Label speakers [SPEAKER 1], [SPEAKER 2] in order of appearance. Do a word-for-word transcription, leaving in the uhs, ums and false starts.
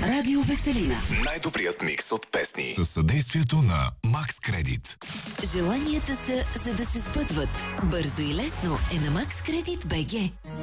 [SPEAKER 1] Радио Веселина.
[SPEAKER 2] Най-добрият микс от песни. Със съдействието на Макс Кредит.
[SPEAKER 1] Желанията са за да се сбъдват. Бързо и лесно е на Макс Кредит БГ.